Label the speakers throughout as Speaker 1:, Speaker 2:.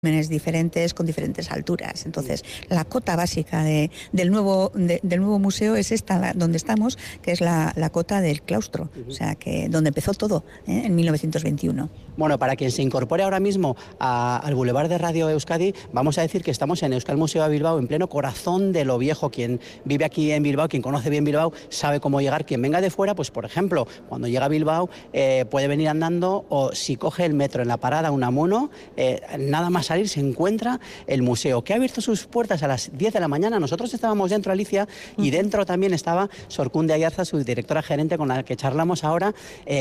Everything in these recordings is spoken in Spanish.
Speaker 1: diferentes con diferentes alturas. Entonces, la cota básica del nuevo museo es esta donde estamos, que es la cota del claustro, o sea, que donde empezó todo, en 1921.
Speaker 2: Bueno, para quien se incorpore ahora mismo al Boulevard de Radio Euskadi, vamos a decir que estamos en Euskal Museo de Bilbao, en pleno corazón de lo viejo. Quien vive aquí en Bilbao, quien conoce bien Bilbao, sabe cómo llegar. Quien venga de fuera, pues por ejemplo, cuando llega a Bilbao, puede venir andando, o si coge el metro en la parada Unamuno, nada más salir se encuentra el museo, que ha abierto sus puertas a las 10 de la mañana. Nosotros estábamos dentro, Alicia, y dentro también estaba Sorkunde Ayarza, su directora gerente, con la que charlamos ahora,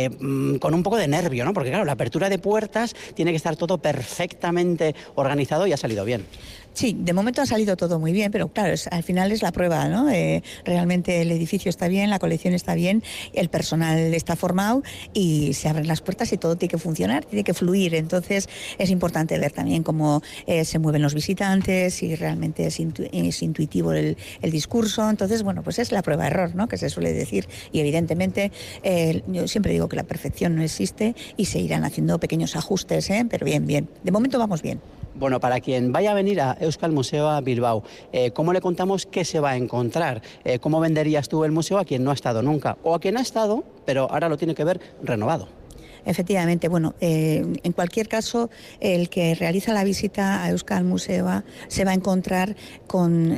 Speaker 2: con un poco de nervio, ¿no? Porque claro, la apertura de puertas tiene que estar todo perfectamente organizado y ha salido bien.
Speaker 1: Sí, de momento ha salido todo muy bien, pero claro, al final es la prueba, ¿no? Realmente el edificio está bien, la colección está bien, el personal está formado y se abren las puertas y todo tiene que funcionar, tiene que fluir. Entonces es importante ver también cómo se mueven los visitantes, si realmente es intuitivo el discurso. Entonces, bueno, pues es la prueba-error, ¿no? Que se suele decir. Y evidentemente, yo siempre digo que la perfección no existe y se irán haciendo pequeños ajustes, pero bien, bien. De momento vamos bien.
Speaker 2: Bueno, para quien vaya a venir a Euskal Museo a Bilbao, ¿cómo le contamos qué se va a encontrar? ¿Cómo venderías tú el museo a quien no ha estado nunca? O a quien ha estado, pero ahora lo tiene que ver renovado.
Speaker 1: Efectivamente, bueno, en cualquier caso, el que realiza la visita a Euskal Museo se va a encontrar con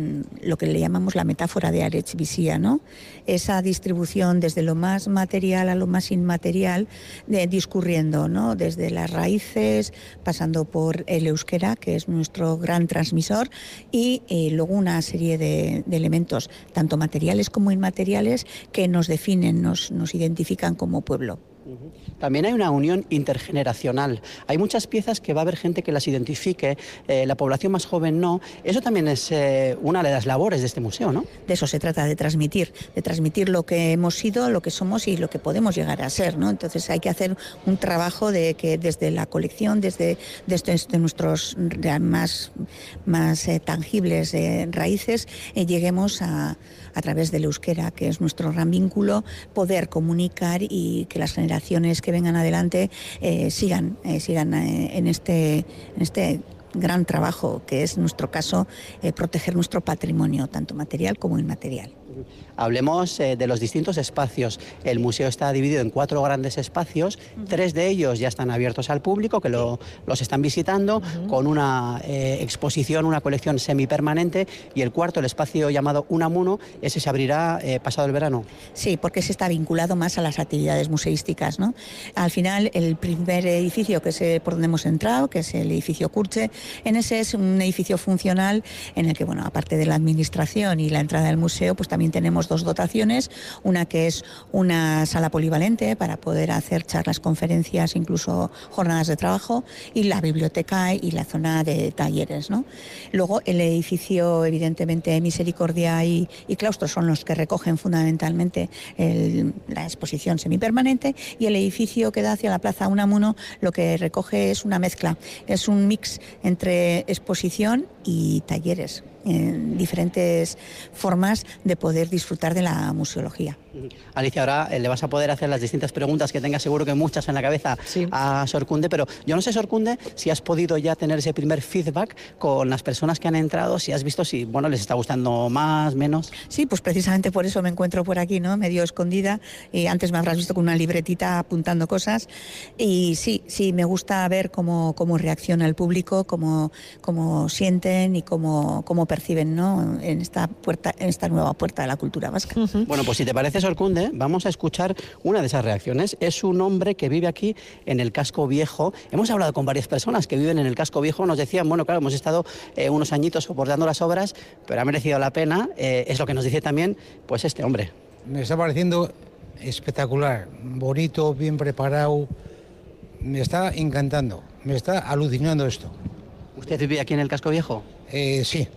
Speaker 1: lo que le llamamos la metáfora de Aretz Bizia, ¿no? Esa distribución desde lo más material a lo más inmaterial, discurriendo, ¿no? Desde las raíces, pasando por el euskera, que es nuestro gran transmisor, y luego una serie de elementos, tanto materiales como inmateriales, que nos definen, nos identifican como pueblo.
Speaker 2: También hay una unión intergeneracional. Hay muchas piezas que va a haber gente que las identifique, la población más joven no. Eso también es una de las labores de este museo, ¿no?
Speaker 1: De eso se trata, de transmitir lo que hemos sido, lo que somos y lo que podemos llegar a ser, ¿no? Entonces hay que hacer un trabajo de que desde la colección, desde nuestros más tangibles raíces, lleguemos a través del euskera, que es nuestro gran vínculo, poder comunicar y que las generaciones que vengan adelante sigan en este gran trabajo, que es, en nuestro caso, proteger nuestro patrimonio, tanto material como inmaterial.
Speaker 2: Hablemos de los distintos espacios. El museo está dividido en 4 grandes espacios, 3 de ellos ya están abiertos al público, que los están visitando, con una exposición, una colección semipermanente, y el cuarto, el espacio llamado Unamuno, ese se abrirá pasado el verano.
Speaker 1: Sí, porque ese está vinculado más a las actividades museísticas, ¿no? Al final, el primer edificio por donde hemos entrado, que es el edificio Kurtze, en ese es un edificio funcional en el que, bueno, aparte de la administración y la entrada del museo, pues también tenemos 2 dotaciones, una que es una sala polivalente para poder hacer charlas, conferencias, incluso jornadas de trabajo, y la biblioteca y la zona de talleres, ¿no? Luego el edificio, evidentemente, Misericordia y Claustro son los que recogen fundamentalmente la exposición semipermanente, y el edificio que da hacia la plaza Unamuno lo que recoge es una mezcla, es un mix entre exposición y talleres, diferentes formas de poder disfrutar de la museología.
Speaker 2: Alicia, ahora le vas a poder hacer las distintas preguntas que tengas, seguro que muchas en la cabeza, sí, a Sorkunde, pero yo no sé, Sorkunde, si has podido ya tener ese primer feedback con las personas que han entrado, si has visto si, bueno, les está gustando más, menos.
Speaker 1: Sí, pues precisamente por eso me encuentro por aquí, ¿no? Medio escondida, y antes me habrás visto con una libretita apuntando cosas, y sí, me gusta ver cómo reacciona el público, cómo sienten y cómo perciben, ¿no? en esta nueva puerta de la cultura vasca.
Speaker 2: Bueno, pues si te parece, Sorkunde, vamos a escuchar una de esas reacciones. Es un hombre que vive aquí en el casco viejo. Hemos hablado con varias personas que viven en el casco viejo. Nos decían, bueno, claro, hemos estado unos añitos soportando las obras, pero ha merecido la pena. Es lo que nos dice también, pues, este hombre.
Speaker 3: Me está pareciendo espectacular, bonito, bien preparado. Me está encantando, me está alucinando esto.
Speaker 2: ¿Usted vive aquí en el casco viejo?
Speaker 3: Sí.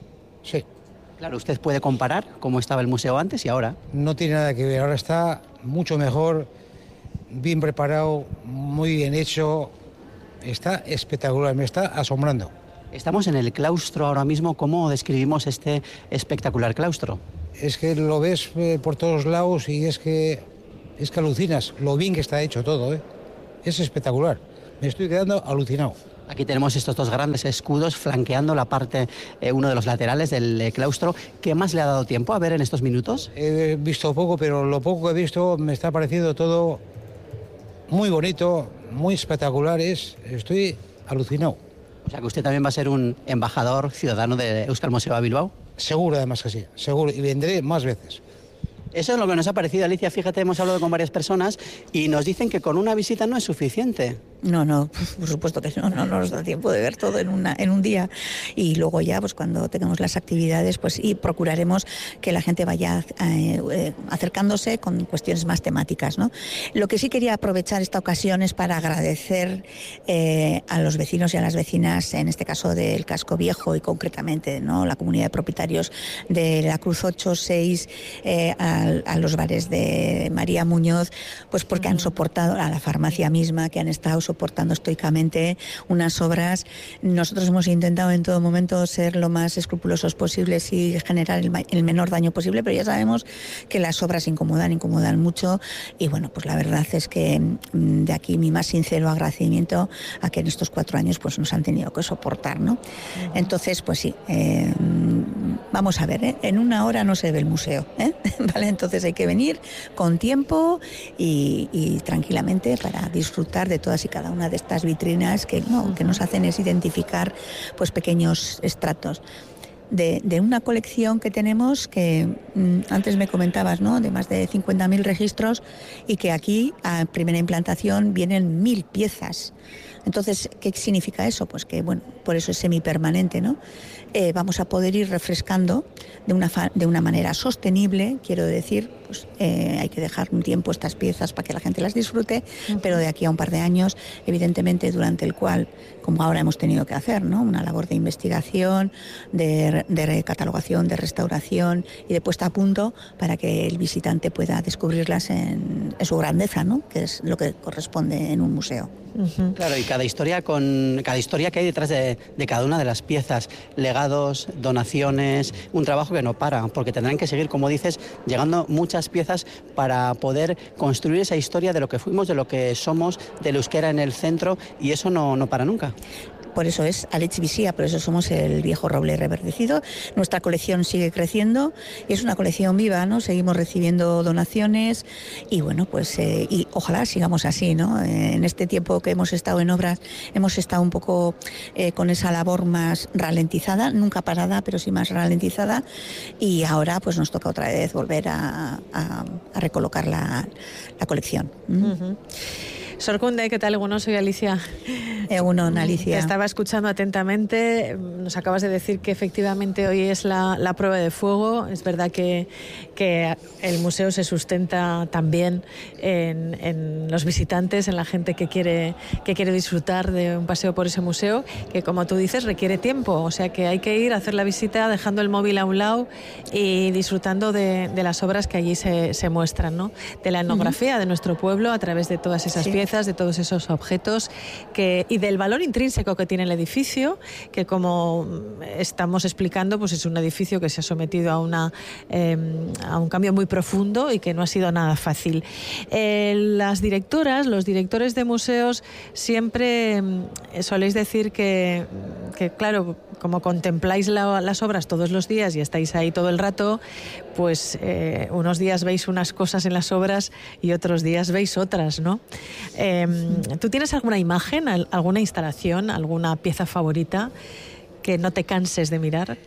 Speaker 2: Claro, usted puede comparar cómo estaba el museo antes y ahora.
Speaker 3: No tiene nada que ver, ahora está mucho mejor, bien preparado, muy bien hecho, está espectacular, me está asombrando.
Speaker 2: Estamos en el claustro ahora mismo. ¿Cómo describimos este espectacular claustro?
Speaker 3: Es que lo ves por todos lados y es que alucinas lo bien que está hecho todo, Es espectacular, me estoy quedando alucinado.
Speaker 2: Aquí tenemos estos dos grandes escudos flanqueando la parte, uno de los laterales del claustro. ¿Qué más le ha dado tiempo a ver en estos minutos?
Speaker 3: He visto poco, pero lo poco que he visto me está pareciendo todo muy bonito, muy espectacular. Estoy alucinado.
Speaker 2: O sea que usted también va a ser un embajador ciudadano de Euskal Museo Bilbao.
Speaker 3: Seguro, además que sí, seguro, y vendré más veces.
Speaker 2: Eso es lo que nos ha parecido, Alicia. Fíjate, hemos hablado con varias personas y nos dicen que con una visita no es suficiente.
Speaker 1: No, por supuesto que no nos da tiempo de ver todo en un día, y luego ya pues cuando tengamos las actividades pues y procuraremos que la gente vaya acercándose con cuestiones más temáticas, ¿no? Lo que sí quería aprovechar esta ocasión es para agradecer a los vecinos y a las vecinas, en este caso del Casco Viejo y concretamente, ¿no?, la comunidad de propietarios de la Cruz 8-6, a los bares de María Muñoz, pues porque han soportado, a la farmacia misma, que han estado soportando estoicamente unas obras. Nosotros hemos intentado en todo momento ser lo más escrupulosos posibles y generar el menor daño posible, pero ya sabemos que las obras incomodan mucho, y bueno, pues la verdad es que de aquí mi más sincero agradecimiento a que en estos 4 años pues nos han tenido que soportar, ¿no? Entonces, pues sí, vamos a ver, en 1 hora no se ve el museo, ¿vale? Entonces hay que venir con tiempo y tranquilamente para disfrutar de todas y cada una de estas vitrinas que nos hacen es identificar pues pequeños estratos de una colección que tenemos que antes me comentabas, ¿no?, de más de 50.000 registros, y que aquí a primera implantación vienen 1.000 piezas. Entonces, ¿qué significa eso? Pues que, bueno, por eso es semipermanente, ¿no? Vamos a poder ir refrescando de una manera sostenible, quiero decir, pues hay que dejar un tiempo estas piezas para que la gente las disfrute, pero de aquí a un par de años, evidentemente, durante el cual, como ahora hemos tenido que hacer, ¿no?, una labor de investigación, de recatalogación, de restauración y de puesta a punto para que el visitante pueda descubrirlas en su grandeza, ¿no?, que es lo que corresponde en un museo.
Speaker 2: Claro, y cada historia que hay detrás de cada una de las piezas, legados, donaciones, un trabajo que no para, porque tendrán que seguir, como dices, llegando muchas piezas para poder construir esa historia de lo que fuimos, de lo que somos, del euskera en el centro, y eso no para nunca.
Speaker 1: Por eso es Alex Visía, por eso somos el viejo roble reverdecido. Nuestra colección sigue creciendo y es una colección viva, ¿no? Seguimos recibiendo donaciones y bueno, pues y ojalá sigamos así, ¿no? En este tiempo que hemos estado en obras hemos estado un poco con esa labor más ralentizada, nunca parada, pero sí más ralentizada, y ahora pues nos toca otra vez volver a recolocar la colección.
Speaker 4: Sorkunde, ¿qué tal? Bueno, soy Alicia.
Speaker 1: Egunon, Alicia.
Speaker 4: Te estaba escuchando atentamente. Nos acabas de decir que efectivamente hoy es la prueba de fuego. Es verdad que el museo se sustenta también en los visitantes, en la gente que quiere disfrutar de un paseo por ese museo, que como tú dices requiere tiempo. O sea que hay que ir a hacer la visita dejando el móvil a un lado y disfrutando de las obras que allí se muestran, ¿no? De la etnografía de nuestro pueblo a través de todas esas piezas, de todos esos objetos y del valor intrínseco que tiene el edificio, que como estamos explicando, pues es un edificio que se ha sometido a un cambio muy profundo y que no ha sido nada fácil. Las directoras, los directores de museos siempre soléis decir que claro, como contempláis las obras todos los días y estáis ahí todo el rato, pues unos días veis unas cosas en las obras y otros días veis otras, ¿no? ¿Tú tienes alguna imagen, alguna instalación, alguna pieza favorita que no te canses de mirar?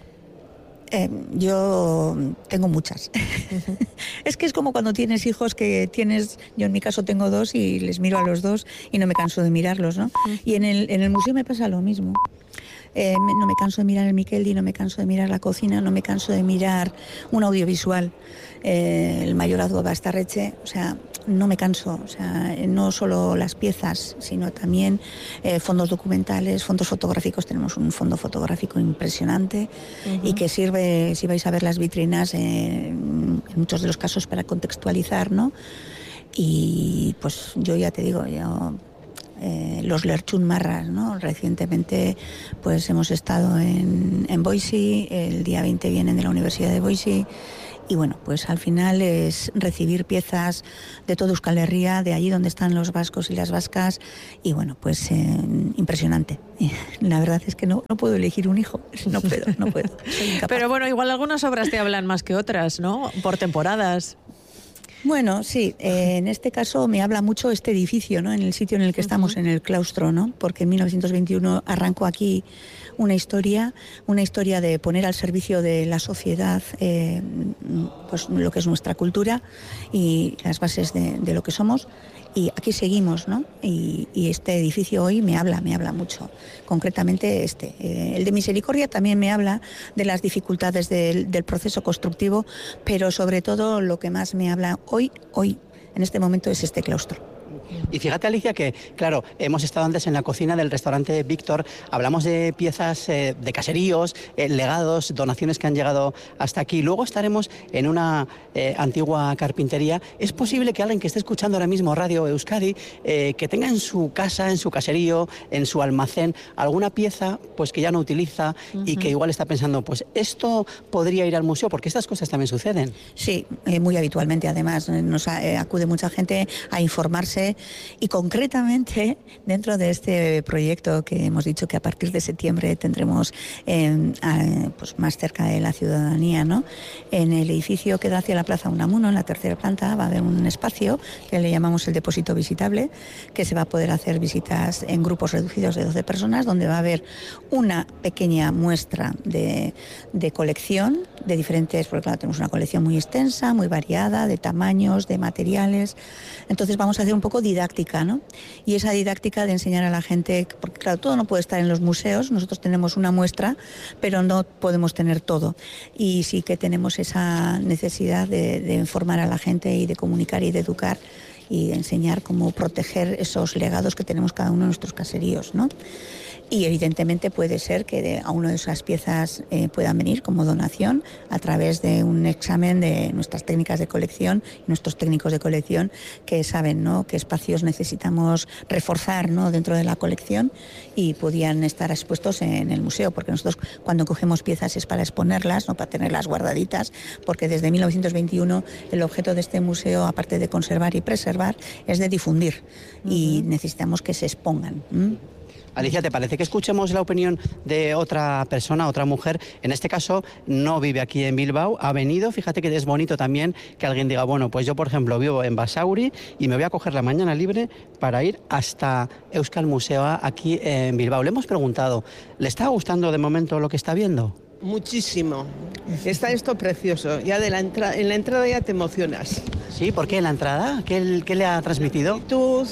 Speaker 1: Yo tengo muchas. Es que es como cuando tienes hijos yo en mi caso tengo 2 y les miro a los 2 y no me canso de mirarlos, ¿no? Y en el museo me pasa lo mismo. No me canso de mirar el Miqueldi, no me canso de mirar la cocina, no me canso de mirar un audiovisual, el Mayorazgo Bastarreche, o sea, no me canso, o sea, no solo las piezas, sino también fondos documentales, fondos fotográficos. Tenemos un fondo fotográfico impresionante y que sirve, si vais a ver las vitrinas, en muchos de los casos para contextualizar, ¿no? Y pues yo ya te digo, los Lerchun Marras, ¿no? Recientemente pues hemos estado en Boise, el día 20 vienen de la Universidad de Boise Y bueno, pues al final es recibir piezas de toda Euskal Herria, de allí donde están los vascos y las vascas, y bueno, pues impresionante. La verdad es que no puedo elegir un hijo, no puedo. Soy incapaz.
Speaker 4: Pero bueno, igual algunas obras te hablan más que otras, ¿no? Por temporadas.
Speaker 1: Bueno, sí, en este caso me habla mucho este edificio, ¿no? En el sitio en el que estamos, en el claustro, ¿no? Porque en 1921 arrancó aquí una historia de poner al servicio de la sociedad pues lo que es nuestra cultura y las bases de lo que somos. Y aquí seguimos, ¿no? Y este edificio hoy me habla mucho. Concretamente el de Misericordia también me habla de las dificultades del proceso constructivo, pero sobre todo lo que más me habla hoy, en este momento, es este claustro.
Speaker 2: Y fíjate, Alicia, que claro, hemos estado antes en la cocina del restaurante Víctor, hablamos de piezas de caseríos, legados, donaciones que han llegado hasta aquí. Luego estaremos en una antigua carpintería. Es posible que alguien que esté escuchando ahora mismo Radio Euskadi, que tenga en su casa, en su caserío, en su almacén, alguna pieza pues que ya no utiliza y que igual está pensando, pues esto podría ir al museo, porque estas cosas también suceden.
Speaker 1: Sí, muy habitualmente. Además, nos acude mucha gente a informarse. Y concretamente, dentro de este proyecto que hemos dicho que a partir de septiembre tendremos pues más cerca de la ciudadanía, ¿no? En el edificio que da hacia la Plaza Unamuno, en la tercera planta, va a haber un espacio que le llamamos el depósito visitable, que se va a poder hacer visitas en grupos reducidos de 12 personas, donde va a haber una pequeña muestra de colección de diferentes, porque claro, tenemos una colección muy extensa, muy variada, de tamaños, de materiales. Entonces vamos a hacer un poco didáctica, ¿no? Y esa didáctica de enseñar a la gente, porque claro, todo no puede estar en los museos, nosotros tenemos una muestra, pero no podemos tener todo. Y sí que tenemos esa necesidad de informar a la gente y de comunicar y de educar y de enseñar cómo proteger esos legados que tenemos cada uno de nuestros caseríos, ¿no? Y evidentemente puede ser que a una de esas piezas puedan venir como donación a través de un examen de nuestras técnicas de colección y nuestros técnicos de colección que saben, ¿no?, qué espacios necesitamos reforzar, ¿no?, dentro de la colección y podían estar expuestos en el museo, porque nosotros cuando cogemos piezas es para exponerlas, no para tenerlas guardaditas, porque desde 1921 el objeto de este museo, aparte de conservar y preservar, es de difundir y necesitamos que se expongan.
Speaker 2: Alicia, ¿te parece que escuchemos la opinión de otra persona, otra mujer? En este caso no vive aquí en Bilbao, ha venido. Fíjate que es bonito también que alguien diga, bueno, pues yo por ejemplo vivo en Basauri y me voy a coger la mañana libre para ir hasta Euskal Museoa aquí en Bilbao. Le hemos preguntado, ¿le está gustando de momento lo que está viendo?
Speaker 5: Muchísimo. Está esto precioso. Ya en la entrada ya te emocionas.
Speaker 2: Sí, ¿por qué en la entrada? ¿Qué le ha transmitido?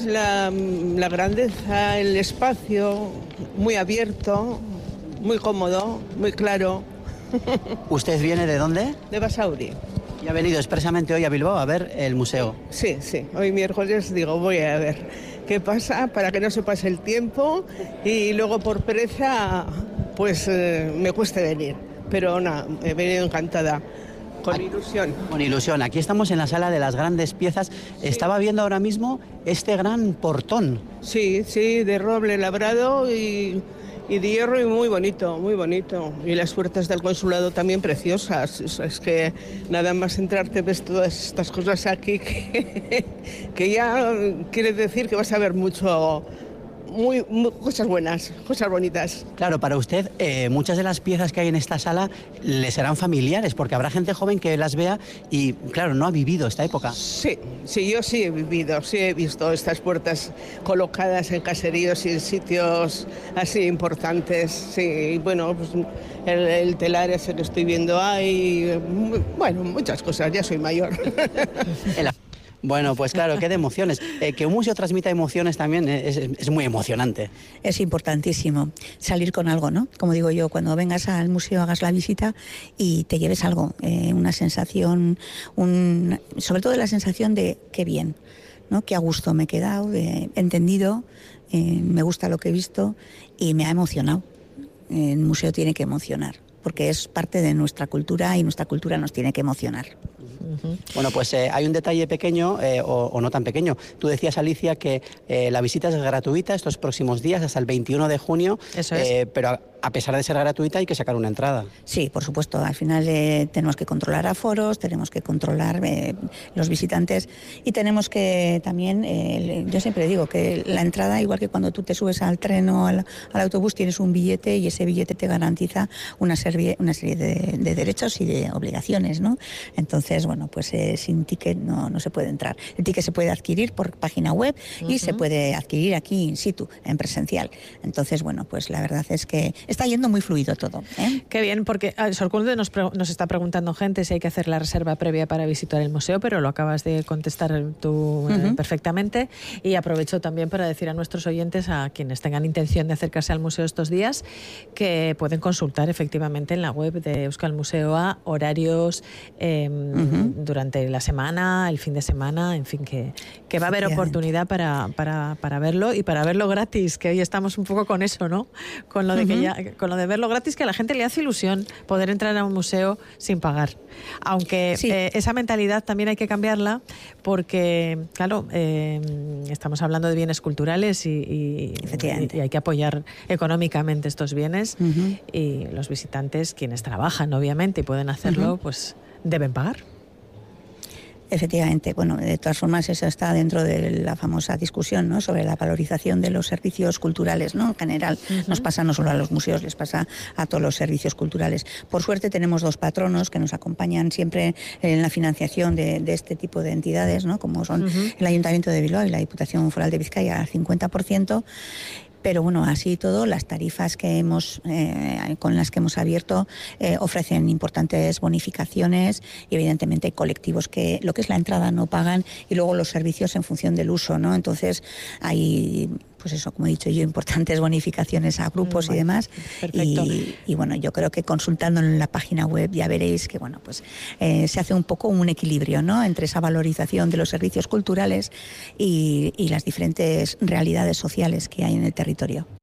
Speaker 5: La grandeza, el espacio, muy abierto, muy cómodo, muy claro.
Speaker 2: ¿Usted viene de dónde?
Speaker 5: De Basauri.
Speaker 2: ¿Y ha venido expresamente hoy a Bilbao a ver el museo?
Speaker 5: Sí. Hoy miércoles digo, voy a ver qué pasa para que no se pase el tiempo y luego por pereza pues me cueste venir. Pero nada, he venido encantada. Con ilusión. Con
Speaker 2: ilusión. Aquí estamos en la sala de las grandes piezas. Sí. Estaba viendo ahora mismo este gran portón.
Speaker 5: Sí, de roble labrado y de hierro y muy bonito, muy bonito. Y las puertas del consulado también preciosas. Es que nada más entrarte ves todas estas cosas aquí que ya quiere decir que vas a ver mucho... Muy cosas buenas, cosas bonitas.
Speaker 2: Claro, para usted muchas de las piezas que hay en esta sala le serán familiares, porque habrá gente joven que las vea y, claro, no ha vivido esta época.
Speaker 5: Sí, yo sí he vivido, sí he visto estas puertas colocadas en caseríos y en sitios así importantes. Sí, bueno, pues el telar ese que estoy viendo ahí, bueno, muchas cosas, ya soy mayor.
Speaker 2: Bueno, pues claro, qué de emociones. Que un museo transmita emociones también es muy emocionante.
Speaker 1: Es importantísimo salir con algo, ¿no? Como digo yo, cuando vengas al museo, hagas la visita y te lleves algo, una sensación, sobre todo la sensación de qué bien, ¿no? Qué a gusto me he quedado, he entendido, me gusta lo que he visto y me ha emocionado. El museo tiene que emocionar, porque es parte de nuestra cultura y nuestra cultura nos tiene que emocionar.
Speaker 2: Bueno, pues hay un detalle pequeño o no tan pequeño. Tú decías, Alicia, que la visita es gratuita estos próximos días, hasta el 21 de junio.
Speaker 4: Eso es.
Speaker 2: Pero a pesar de ser gratuita hay que sacar una entrada.
Speaker 1: Sí, por supuesto. Al final tenemos que controlar aforos, tenemos que controlar los visitantes y tenemos que también, yo siempre digo que la entrada, igual que cuando tú te subes al tren o al autobús, tienes un billete y ese billete te garantiza una serie de derechos y de obligaciones, ¿no? Entonces, bueno, pues sin ticket no se puede entrar. El ticket se puede adquirir por página web y se puede adquirir aquí in situ, en presencial. Entonces, bueno, pues la verdad es que está yendo muy fluido todo.
Speaker 4: Qué bien, porque Sorkunde nos está preguntando gente si hay que hacer la reserva previa para visitar el museo, pero lo acabas de contestar tú perfectamente. Y aprovecho también para decir a nuestros oyentes, a quienes tengan intención de acercarse al museo estos días, que pueden consultar efectivamente en la web de Euskal Museoa horarios durante la semana, el fin de semana, en fin, que va a haber oportunidad para verlo y para verlo gratis, que hoy estamos un poco con eso, ¿no? Con lo de que con lo de verlo gratis, que a la gente le hace ilusión poder entrar a un museo sin pagar. Aunque esa mentalidad también hay que cambiarla, porque, claro, estamos hablando de bienes culturales y hay que apoyar económicamente estos bienes y los visitantes, quienes trabajan, obviamente, y pueden hacerlo, pues deben pagar.
Speaker 1: Efectivamente, bueno, de todas formas eso está dentro de la famosa discusión, ¿no?, sobre la valorización de los servicios culturales, ¿no? En general nos pasa no solo a los museos, les pasa a todos los servicios culturales. Por suerte tenemos dos patronos que nos acompañan siempre en la financiación de este tipo de entidades, ¿no?, como son el Ayuntamiento de Bilbao y la Diputación Foral de Vizcaya al 50%. Pero bueno, así y todo, las tarifas que con las que hemos abierto ofrecen importantes bonificaciones y evidentemente hay colectivos que lo que es la entrada no pagan y luego los servicios en función del uso, ¿no? Entonces hay, pues eso, como he dicho yo, importantes bonificaciones a grupos y demás. Y bueno, yo creo que consultando en la página web ya veréis que bueno, pues se hace un poco un equilibrio, ¿no?, entre esa valorización de los servicios culturales y las diferentes realidades sociales que hay en el territorio.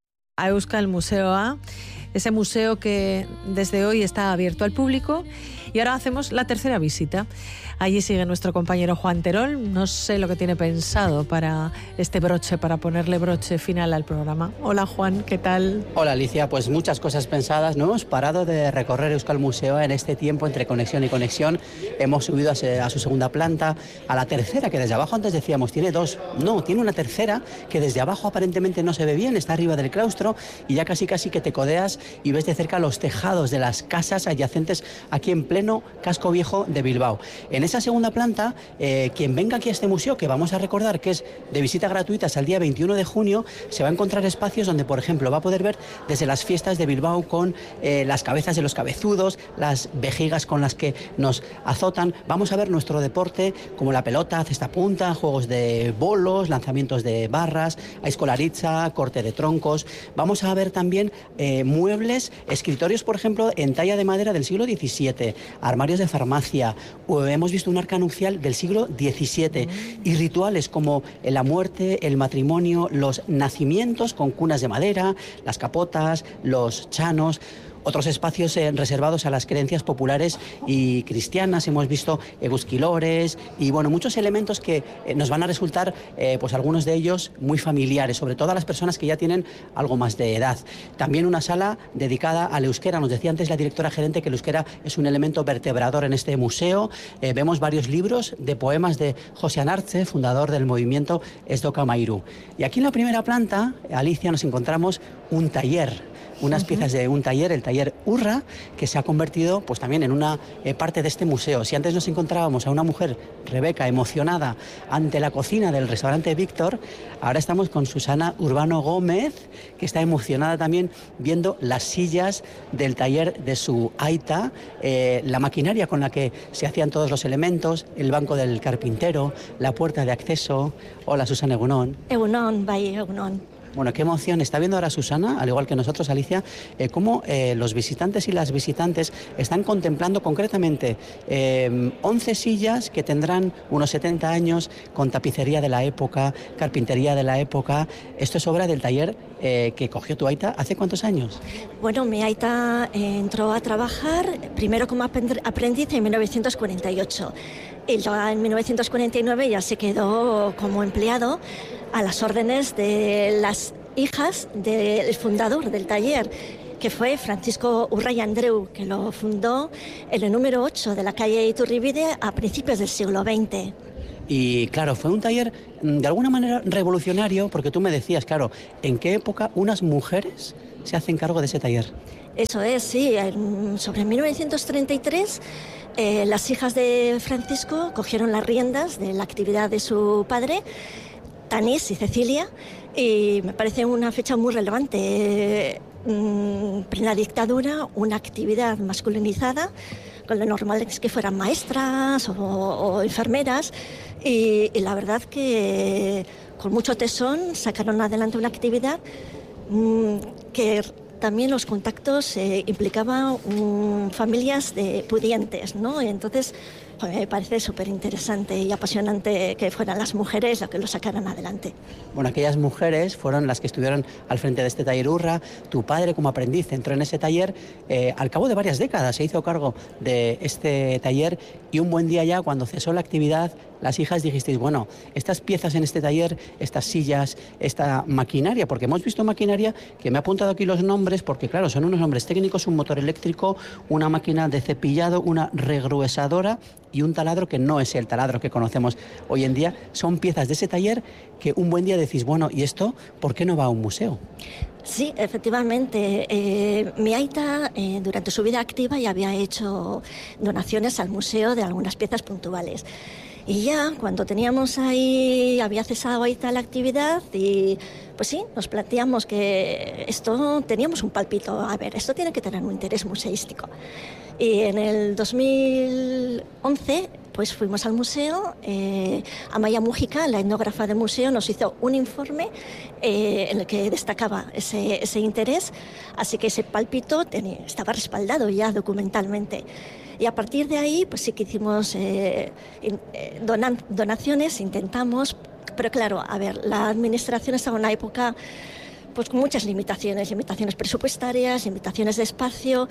Speaker 4: A Euskal Museoa, ese museo que desde hoy está abierto al público, y ahora hacemos la tercera visita. Allí sigue nuestro compañero Juan Terol. No sé lo que tiene pensado para este broche, para ponerle broche final al programa. Hola Juan, ¿qué tal?
Speaker 2: Hola Alicia, pues muchas cosas pensadas. No hemos parado de recorrer Euskal Museoa en este tiempo entre conexión y conexión. Hemos subido a su segunda planta, a la tercera, que desde abajo antes decíamos tiene dos. No, tiene una tercera que desde abajo aparentemente no se ve bien, está arriba del claustro y ya casi que te codeas y ves de cerca los tejados de las casas adyacentes aquí en pleno casco viejo de Bilbao. En esa segunda planta, quien venga aquí a este museo, que vamos a recordar que es de visita gratuita hasta el día 21 de junio, se va a encontrar espacios donde, por ejemplo, va a poder ver desde las fiestas de Bilbao con las cabezas de los cabezudos, las vejigas con las que nos azotan. Vamos a ver nuestro deporte como la pelota, cesta punta, juegos de bolos, lanzamientos de barras, escolaritza, corte de troncos. Vamos a ver también muebles, escritorios, por ejemplo, en talla de madera del siglo XVII, armarios de farmacia, hemos visto un arca nupcial del siglo XVII y rituales como la muerte, el matrimonio, los nacimientos con cunas de madera, las capotas, los chanos. Otros espacios reservados a las creencias populares y cristianas. Hemos visto egusquilores y bueno, muchos elementos que nos van a resultar, pues algunos de ellos muy familiares, sobre todo a las personas que ya tienen algo más de edad. También una sala dedicada al euskera. Nos decía antes la directora gerente que el euskera es un elemento vertebrador en este museo. Vemos varios libros de poemas de José Anartze, fundador del movimiento Esdoka Mairu. Y aquí en la primera planta, Alicia, nos encontramos un taller. Unas piezas de un taller, el taller Urra, que se ha convertido pues también en una parte de este museo. Si antes nos encontrábamos a una mujer, Rebeca, emocionada ante la cocina del restaurante Víctor, ahora estamos con Susana Urbano Gómez, que está emocionada también viendo las sillas del taller de su aita, la maquinaria con la que se hacían todos los elementos, el banco del carpintero, la puerta de acceso. Hola Susana, egunon.
Speaker 6: Egunon, bai, egunon.
Speaker 2: Bueno, qué emoción. Está viendo ahora Susana, al igual que nosotros, Alicia, cómo los visitantes y las visitantes están contemplando concretamente 11 sillas que tendrán unos 70 años, con tapicería de la época, carpintería de la época. Esto es obra del taller que cogió tu aita. ¿Hace cuántos años?
Speaker 6: Bueno, mi aita entró a trabajar primero como aprendiz en 1948. Y en 1949 ya se quedó como empleado a las órdenes de las hijas del fundador del taller, que fue Francisco Urra y Andreu, que lo fundó en el número 8 de la calle Iturribide a principios del siglo XX.
Speaker 2: Y claro, fue un taller de alguna manera revolucionario, porque tú me decías, claro, ¿en qué época unas mujeres se hacen cargo de ese taller?
Speaker 6: Eso es, sí. Sobre 1933, las hijas de Francisco cogieron las riendas de la actividad de su padre, Tanís y Cecilia, y me parece una fecha muy relevante. Plena dictadura, una actividad masculinizada, con lo normal es que fueran maestras o enfermeras, y la verdad que con mucho tesón sacaron adelante una actividad que también los contactos implicaban familias de pudientes, ¿no? Entonces me parece súper interesante y apasionante que fueran las mujeres las que lo sacaran adelante.
Speaker 2: Bueno, aquellas mujeres fueron las que estuvieron al frente de este taller Urra. Tu padre, como aprendiz, entró en ese taller. Al cabo de varias décadas se hizo cargo de este taller, y un buen día ya, cuando cesó la actividad, las hijas dijisteis, bueno, estas piezas en este taller, estas sillas, esta maquinaria, porque hemos visto maquinaria que me ha apuntado aquí los nombres, porque claro, son unos nombres técnicos: un motor eléctrico, una máquina de cepillado, una regruesadora y un taladro que no es el taladro que conocemos hoy en día. Son piezas de ese taller que un buen día decís, bueno, ¿y esto por qué no va a un museo?
Speaker 6: Sí, efectivamente. Mi aita, durante su vida activa, ya había hecho donaciones al museo de algunas piezas puntuales. Y ya cuando teníamos ahí, había cesado ahí tal actividad, y pues sí, nos planteamos que esto, teníamos un palpito, a ver, esto tiene que tener un interés museístico. Y en el 2011 pues fuimos al museo. Amaya Mújica, la etnógrafa del museo, nos hizo un informe en el que destacaba ese interés, así que ese pálpito estaba respaldado ya documentalmente. Y a partir de ahí pues sí que hicimos donaciones, intentamos, pero claro, a ver, la administración estaba en una época pues con muchas limitaciones presupuestarias, limitaciones de espacio.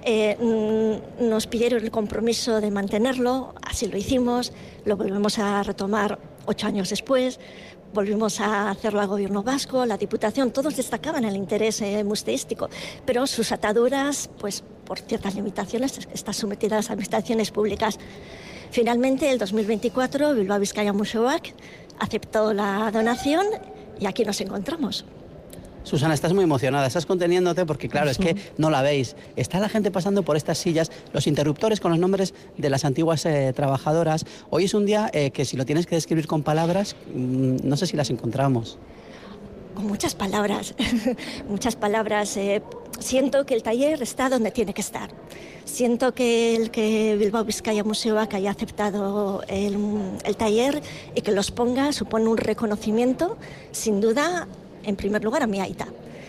Speaker 6: Nos pidieron el compromiso de mantenerlo, así lo hicimos, lo volvemos a retomar 8 años después, volvimos a hacerlo al gobierno vasco, la Diputación, todos destacaban el interés museístico, pero sus ataduras, pues por ciertas limitaciones, están sometidas a las administraciones públicas. Finalmente, el 2024, Bilbao Bizkaia Museoak aceptó la donación y aquí nos encontramos.
Speaker 2: Susana, estás muy emocionada, estás conteniéndote porque, claro, es que no la veis. Está la gente pasando por estas sillas, los interruptores con los nombres de las antiguas trabajadoras. Hoy es un día que, si lo tienes que describir con palabras, no sé si las encontramos.
Speaker 6: Con muchas palabras, muchas palabras. Siento que el taller está donde tiene que estar. Siento que Bilbao Bizkaia Museoak haya aceptado el taller y que los ponga supone un reconocimiento, sin duda, en primer lugar a mi aita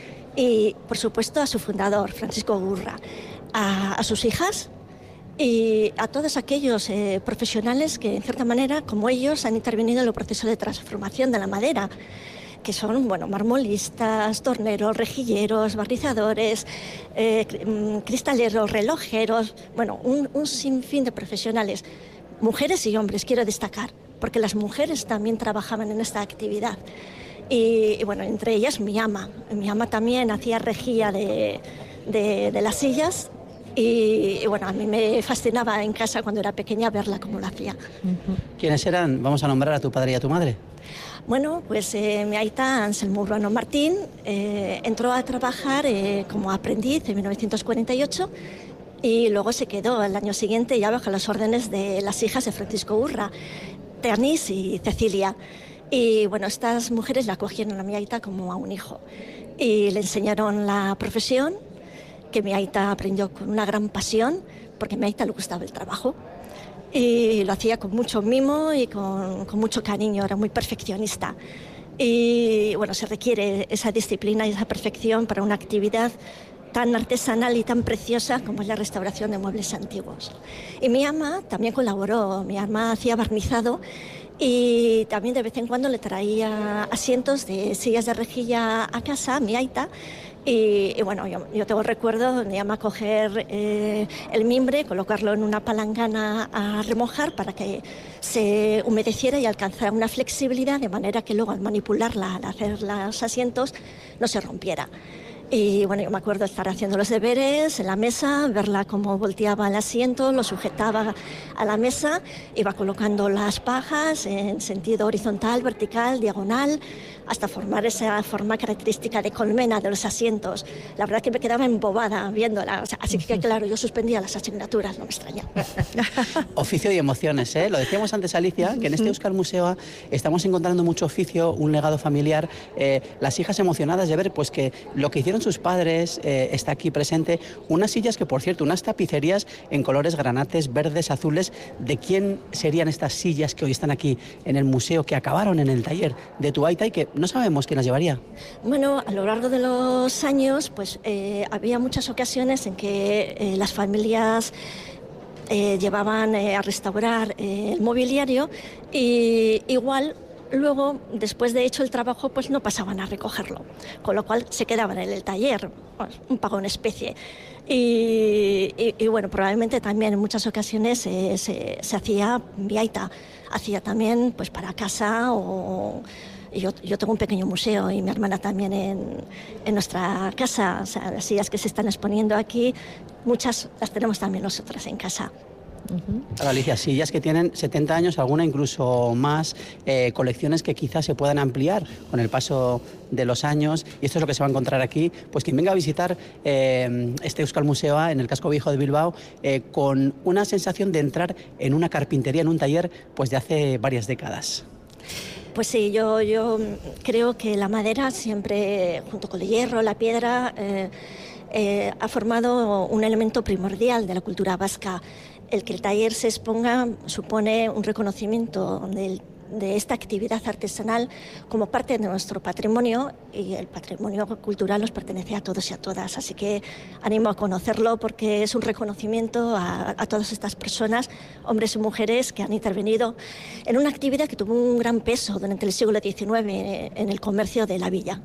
Speaker 6: y por supuesto a su fundador, Francisco Urra, a sus hijas y a todos aquellos profesionales que en cierta manera, como ellos, han intervenido en el proceso de transformación de la madera, que son, bueno, marmolistas, torneros, rejilleros, barnizadores, cristaleros, relojeros, bueno, un sinfín de profesionales, mujeres y hombres, quiero destacar, porque las mujeres también trabajaban en esta actividad. Y bueno, entre ellas mi ama también hacía rejilla de las sillas y bueno, a mí me fascinaba en casa cuando era pequeña verla cómo lo hacía.
Speaker 2: ¿Quiénes eran? Vamos a nombrar a tu padre y a tu madre.
Speaker 6: Bueno, pues mi aita, Anselmo Urbano Martín, entró a trabajar como aprendiz en 1948 y luego se quedó el año siguiente ya bajo las órdenes de las hijas de Francisco Urra, Teanís y Cecilia. Y bueno, estas mujeres la acogieron a mi aita como a un hijo y le enseñaron la profesión, que mi aita aprendió con una gran pasión, porque a mi aita le gustaba el trabajo y lo hacía con mucho mimo y con mucho cariño, era muy perfeccionista. Y bueno, se requiere esa disciplina y esa perfección para una actividad tan artesanal y tan preciosa como es la restauración de muebles antiguos. Y mi ama también colaboró, mi ama hacía barnizado y también de vez en cuando le traía asientos de sillas de rejilla a casa, mi aita. Y bueno, yo tengo el recuerdo de mi ama coger el mimbre, colocarlo en una palangana a remojar para que se humedeciera y alcanzara una flexibilidad de manera que luego al manipularla, al hacer los asientos, no se rompiera. Y bueno, yo me acuerdo estar haciendo los deberes en la mesa, verla cómo volteaba el asiento, lo sujetaba a la mesa, iba colocando las pajas en sentido horizontal, vertical, diagonal, hasta formar esa forma característica de colmena de los asientos. La verdad que me quedaba embobada viéndola, o sea, así que claro, yo suspendía las asignaturas, no me extraña.
Speaker 2: Oficio y emociones, ¿eh? Lo decíamos antes, Alicia, que en este Euskal Museo estamos encontrando mucho oficio, un legado familiar, las hijas emocionadas de ver pues que lo que hicieron sus padres está aquí presente, unas sillas que, por cierto, unas tapicerías en colores granates, verdes, azules. ¿De quién serían estas sillas que hoy están aquí en el museo, que acabaron en el taller de tu aita y que no sabemos quién las llevaría?
Speaker 6: Bueno, a lo largo de los años, pues había muchas ocasiones en que las familias llevaban a restaurar el mobiliario y igual luego, después de hecho el trabajo, pues no pasaban a recogerlo, con lo cual se quedaban en el taller, pues, un pago en especie. Y bueno, probablemente también en muchas ocasiones se hacía mi aita, hacía también pues para casa o... Yo tengo un pequeño museo y mi hermana también en nuestra casa, o sea, las sillas que se están exponiendo aquí, muchas las tenemos también nosotras en casa.
Speaker 2: Claro, Alicia, sillas que tienen 70 años, alguna incluso más, colecciones que quizás se puedan ampliar con el paso de los años, y esto es lo que se va a encontrar aquí. Pues quien venga a visitar este Euskal Museo en el casco viejo de Bilbao, con una sensación de entrar en una carpintería, en un taller pues de hace varias décadas.
Speaker 6: Pues sí, yo creo que la madera siempre, junto con el hierro, la piedra, ha formado un elemento primordial de la cultura vasca. El que el taller se exponga supone un reconocimiento de esta actividad artesanal como parte de nuestro patrimonio, y el patrimonio cultural nos pertenece a todos y a todas, así que animo a conocerlo porque es un reconocimiento a todas estas personas, hombres y mujeres, que han intervenido en una actividad que tuvo un gran peso durante el siglo XIX en el comercio de la villa.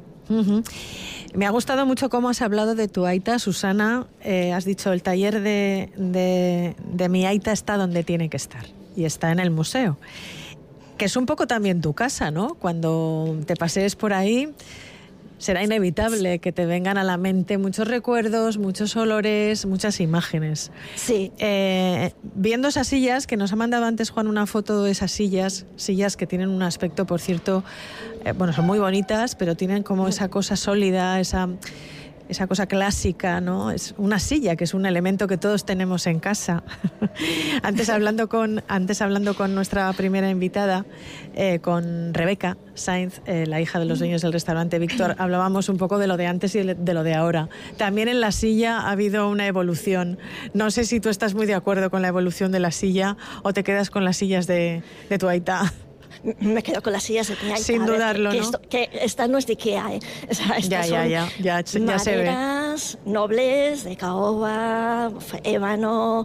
Speaker 4: Me ha gustado mucho cómo has hablado de tu aita, Susana. Has dicho, el taller de mi aita está donde tiene que estar, y está en el museo, que es un poco también tu casa, ¿no? Cuando te pasees por ahí, será inevitable que te vengan a la mente muchos recuerdos, muchos olores, muchas imágenes.
Speaker 6: Sí.
Speaker 4: Viendo esas sillas, que nos ha mandado antes Juan una foto de esas sillas que tienen un aspecto, por cierto, bueno, son muy bonitas, pero tienen como esa cosa sólida, esa cosa clásica, ¿no? Es una silla, que es un elemento que todos tenemos en casa. Antes hablando con nuestra primera invitada, con Rebeca Sainz, la hija de los dueños del restaurante Víctor, hablábamos un poco de lo de antes y de lo de ahora. También en la silla ha habido una evolución. No sé si tú estás muy de acuerdo con la evolución de la silla o te quedas con las sillas de tu aita.
Speaker 6: Me quedo con las sillas de mi aita.
Speaker 4: Sin dudarlo, ¿no?
Speaker 6: Que esta no es de Ikea, ¿eh? O sea, estas son maderas nobles, de caoba, ébano,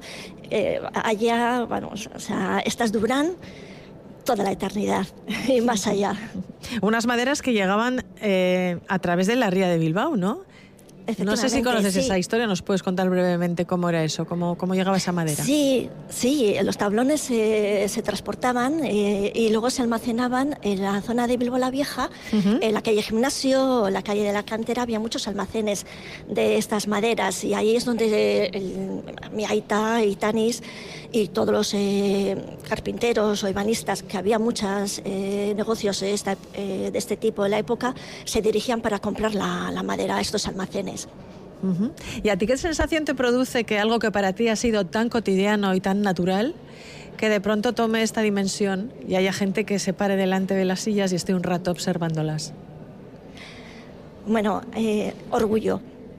Speaker 6: haya, vamos, o sea, estas duran toda la eternidad y más allá.
Speaker 4: Unas maderas que llegaban a través de la ría de Bilbao, ¿no? No sé si conoces esa historia, ¿nos puedes contar brevemente cómo era eso, cómo llegaba esa madera?
Speaker 6: Sí, los tablones se transportaban y luego se almacenaban en la zona de Bilbao la Vieja, en la calle Gimnasio, la calle de la Cantera, había muchos almacenes de estas maderas y ahí es donde mi aita y Tanis y todos los carpinteros o ebanistas, que había muchos negocios de este tipo en la época, se dirigían para comprar la madera a estos almacenes.
Speaker 4: ¿Y a ti qué sensación te produce que algo que para ti ha sido tan cotidiano y tan natural, que de pronto tome esta dimensión y haya gente que se pare delante de las sillas y esté un rato observándolas?
Speaker 6: Bueno, orgullo.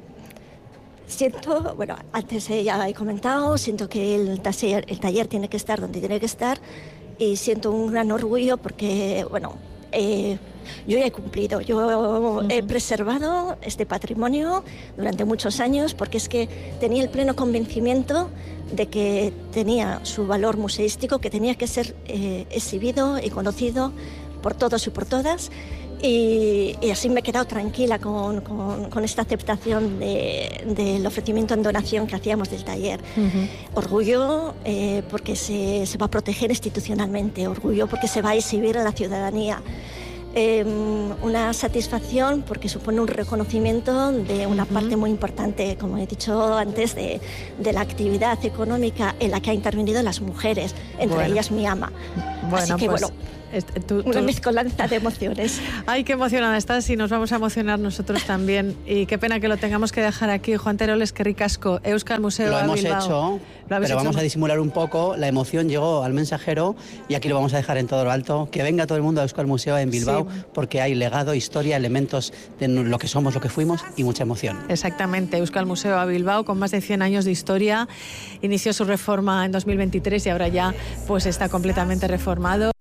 Speaker 6: Siento, bueno, antes ya he comentado, siento que el taller tiene que estar donde tiene que estar y siento un gran orgullo porque, bueno, yo ya he cumplido, yo he preservado este patrimonio durante muchos años porque es que tenía el pleno convencimiento de que tenía su valor museístico, que tenía que ser exhibido y conocido por todos y por todas. Y así me he quedado tranquila con esta aceptación del ofrecimiento en donación que hacíamos del taller. Orgullo porque se va a proteger institucionalmente, orgullo porque se va a exhibir a la ciudadanía. Una satisfacción porque supone un reconocimiento de una parte muy importante, como he dicho antes, de la actividad económica en la que han intervenido las mujeres, entre ellas mi ama. Así que
Speaker 4: pues,
Speaker 6: una mezcolanza de emociones.
Speaker 4: Ay, qué emocionada estás y nos vamos a emocionar nosotros también. Y qué pena que lo tengamos que dejar aquí. Juan Teroles, qué ricasco. Euskal Museo
Speaker 2: Lo hemos
Speaker 4: Bilbao.
Speaker 2: hecho, pero vamos a disimular un poco. La emoción llegó al mensajero y aquí lo vamos a dejar en todo lo alto. Que venga todo el mundo a Euskal Museo en Bilbao, porque hay legado, historia, elementos de lo que somos, lo que fuimos y mucha emoción.
Speaker 4: Exactamente. Euskal Museo a Bilbao, con más de 100 años de historia. Inició su reforma en 2023 y ahora ya pues está completamente reformado.